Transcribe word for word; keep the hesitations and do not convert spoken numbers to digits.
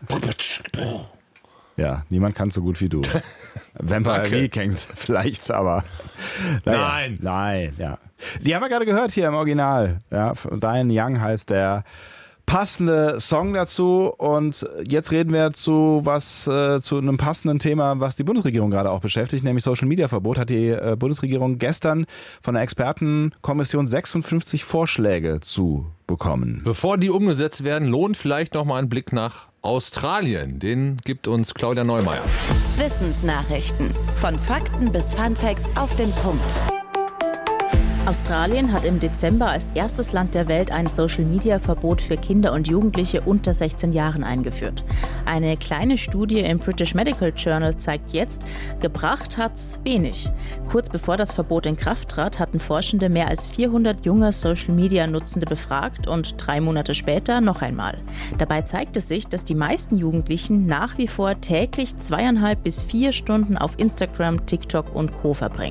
Ja, niemand kann so gut wie du. Vampire Weekends vielleicht, aber naja, Nein. Nein, ja. Die haben wir gerade gehört hier im Original. Ja, Diane Young heißt der passende Song dazu. Und jetzt reden wir zu was äh, zu einem passenden Thema, was die Bundesregierung gerade auch beschäftigt, nämlich Social Media Verbot. Hat die äh, Bundesregierung gestern von der Expertenkommission sechsundfünfzig Vorschläge zu bekommen. Bevor die umgesetzt werden, lohnt vielleicht noch mal ein Blick nach Australien. Den gibt uns Claudia Neumeier. Wissensnachrichten. Von Fakten bis Funfacts auf den Punkt. Australien hat im Dezember als erstes Land der Welt ein Social-Media-Verbot für Kinder und Jugendliche unter sechzehn Jahren eingeführt. Eine kleine Studie im British Medical Journal zeigt jetzt, gebracht hat's wenig. Kurz bevor das Verbot in Kraft trat, hatten Forschende mehr als vierhundert junge Social-Media-Nutzende befragt und drei Monate später noch einmal. Dabei zeigte sich, dass die meisten Jugendlichen nach wie vor täglich zweieinhalb bis vier Stunden auf Instagram, TikTok und Co. verbringen.